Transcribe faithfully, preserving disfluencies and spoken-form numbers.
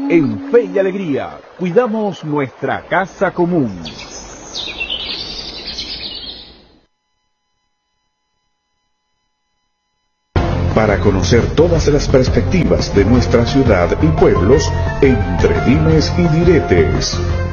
En Fe y Alegría, cuidamos nuestra casa común. Para conocer todas las perspectivas de nuestra ciudad y pueblos, entre dimes y diretes.